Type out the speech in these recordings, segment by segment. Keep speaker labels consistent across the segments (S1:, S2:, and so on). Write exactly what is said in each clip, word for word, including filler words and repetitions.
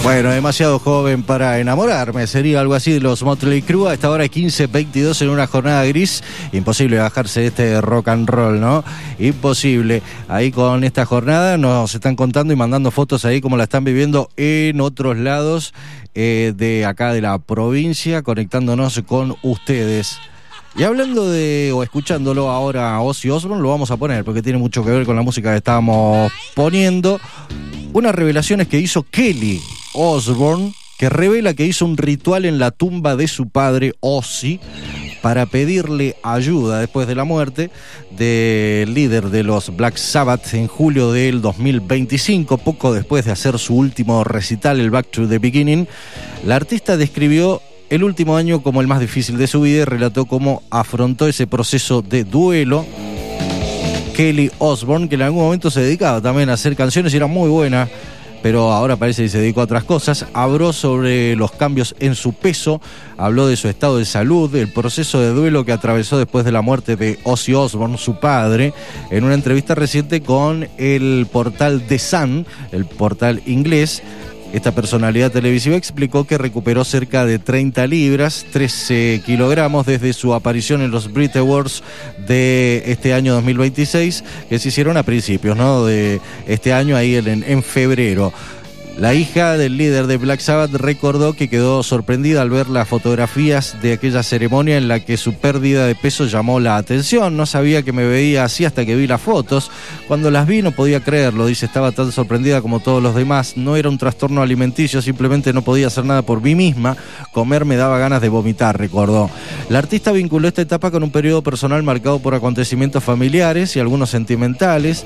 S1: Bueno, demasiado joven para enamorarme, sería algo así de los Motley Crue. A esta hora quince veintidós en una jornada gris. Imposible bajarse de este rock and roll, ¿no? Imposible. Ahí con esta jornada nos están contando y mandando fotos ahí como la están viviendo en otros lados eh, de acá de la provincia, conectándonos con ustedes. Y hablando de, o escuchándolo ahora a Ozzy Osbourne, lo vamos a poner porque tiene mucho que ver con la música que estábamos poniendo. Unas revelaciones que hizo Kelly Osbourne, que revela que hizo un ritual en la tumba de su padre Ozzy para pedirle ayuda después de la muerte del líder de los Black Sabbath en julio del dos mil veinticinco, poco después de hacer su último recital, el Back to the Beginning. La artista describió el último año como el más difícil de su vida y relató cómo afrontó ese proceso de duelo. Kelly Osbourne, que en algún momento se dedicaba también a hacer canciones y era muy buena, pero ahora parece que se dedicó a otras cosas. Habló sobre los cambios en su peso, habló de su estado de salud, del proceso de duelo que atravesó después de la muerte de Ozzy Osbourne, su padre, en una entrevista reciente con el portal The Sun, el portal inglés. Esta personalidad televisiva explicó que recuperó cerca de treinta libras, trece kilogramos, desde su aparición en los Brit Awards de este año dos mil veintiséis, que se hicieron a principios, ¿no?, de este año, ahí en, en febrero. La hija del líder de Black Sabbath recordó que quedó sorprendida al ver las fotografías de aquella ceremonia en la que su pérdida de peso llamó la atención. No sabía que me veía así hasta que vi las fotos. Cuando las vi no podía creerlo, dice, estaba tan sorprendida como todos los demás. No era un trastorno alimenticio, simplemente no podía hacer nada por mí misma. Comer me daba ganas de vomitar, recordó. La artista vinculó esta etapa con un periodo personal marcado por acontecimientos familiares y algunos sentimentales,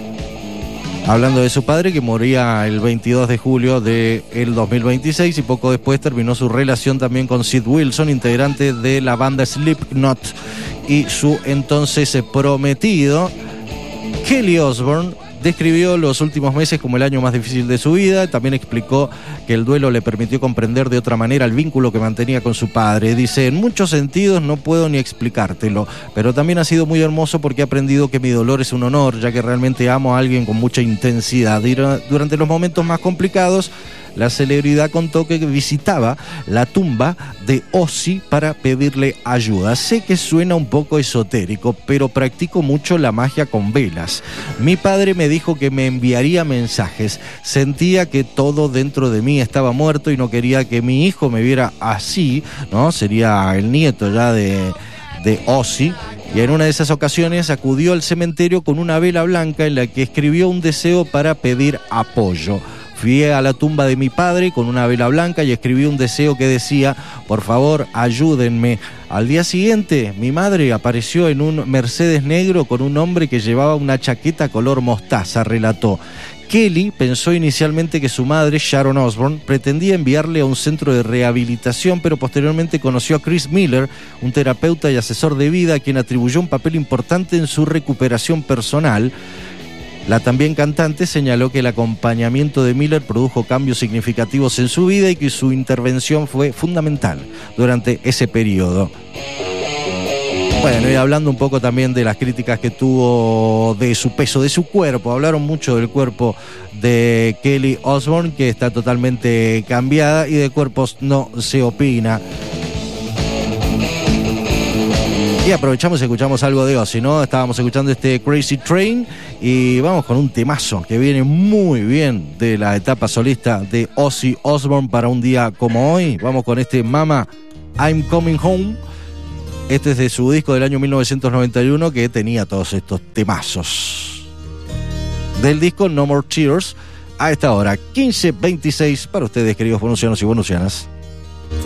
S1: hablando de su padre, que moría el veintidós de julio del dos mil veintiséis, y poco después terminó su relación también con Sid Wilson, integrante de la banda Slipknot, y su entonces prometido. Kelly Osbourne describió los últimos meses como el año más difícil de su vida. También explicó que el duelo le permitió comprender de otra manera el vínculo que mantenía con su padre. Dice, en muchos sentidos no puedo ni explicártelo, pero también ha sido muy hermoso porque he aprendido que mi dolor es un honor, ya que realmente amo a alguien con mucha intensidad. Durante los momentos más complicados, la celebridad contó que visitaba la tumba de Ozzy para pedirle ayuda. Sé que suena un poco esotérico, pero practico mucho la magia con velas. Mi padre me dijo que me enviaría mensajes. Sentía que todo dentro de mí estaba muerto y no quería que mi hijo me viera así, ¿no? Sería el nieto ya de, de Ozzy. Y en una de esas ocasiones acudió al cementerio con una vela blanca en la que escribió un deseo para pedir apoyo. Fui a la tumba de mi padre con una vela blanca y escribí un deseo que decía, por favor, ayúdenme. Al día siguiente, mi madre apareció en un Mercedes negro con un hombre que llevaba una chaqueta color mostaza, relató. Kelly pensó inicialmente que su madre, Sharon Osbourne, pretendía enviarle a un centro de rehabilitación, pero posteriormente conoció a Chris Miller, un terapeuta y asesor de vida, a quien atribuyó un papel importante en su recuperación personal. La también cantante señaló que el acompañamiento de Miller produjo cambios significativos en su vida y que su intervención fue fundamental durante ese periodo. Bueno, y hablando un poco también de las críticas que tuvo de su peso, de su cuerpo. Hablaron mucho del cuerpo de Kelly Osbourne, que está totalmente cambiada, y de cuerpos no se opina. Y aprovechamos y escuchamos algo de Ozzy, ¿no? Estábamos escuchando este Crazy Train y vamos con un temazo que viene muy bien de la etapa solista de Ozzy Osbourne para un día como hoy. Vamos con este Mama, I'm Coming Home. Este es de su disco del año mil novecientos noventa y uno, que tenía todos estos temazos. Del disco No More Tears, a esta hora, quince veintiséis, para ustedes, queridos bonusianos y bonusianas.